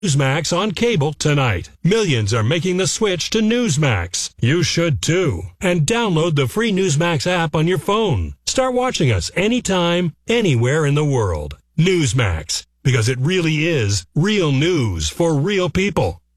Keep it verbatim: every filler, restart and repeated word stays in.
Newsmax on cable tonight. Millions are making the switch to Newsmax. You should too. And download the free Newsmax app on your phone. Start watching us anytime, anywhere in the world. Newsmax, because it really is real news for real people.